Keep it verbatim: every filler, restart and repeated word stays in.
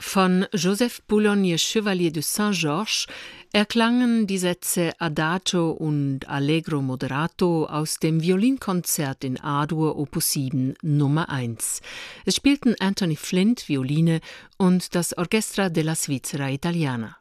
Von Joseph Boulogne Chevalier de Saint-Georges erklangen die Sätze Adagio und Allegro moderato aus dem Violinkonzert in A-Dur Opus sieben Nummer eins. Es spielten Anthony Flint Violine und das Orchestra della Svizzera Italiana.